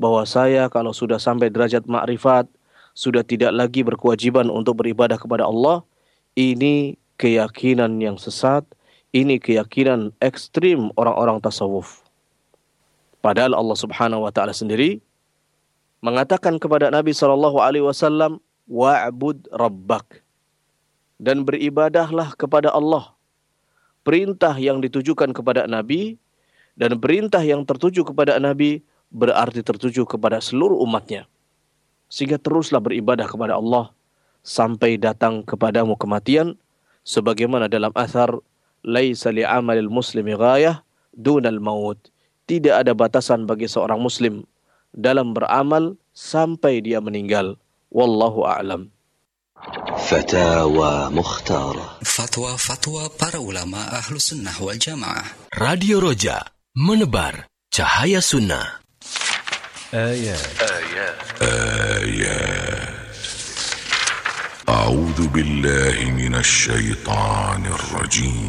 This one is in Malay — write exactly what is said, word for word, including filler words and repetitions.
bahwa saya kalau sudah sampai derajat makrifat, sudah tidak lagi berkewajiban untuk beribadah kepada Allah. Ini keyakinan yang sesat, ini keyakinan ekstrim orang-orang tasawuf. Padahal Allah Subhanahu wa taala sendiri mengatakan kepada Nabi sallallahu alaihi wasallam, wa'bud rabbak, dan beribadahlah kepada Allah. Perintah yang ditujukan kepada Nabi dan perintah yang tertuju kepada Nabi berarti tertuju kepada seluruh umatnya. Sehingga teruslah beribadah kepada Allah sampai datang kepadamu kematian, sebagaimana dalam athar, laisa li'amalil muslimi ghayah dunal maut. Tidak ada batasan bagi seorang muslim dalam beramal sampai dia meninggal. Wallahu a'lam. Fatawa Mukhtara. Fatwa-fatwa para ulama ahlu sunnah wal jamaah. Radio Roja, menebar cahaya sunnah. Ayat. Ayat. Ayat. A'udzu billahi minasy syaithanir rajim.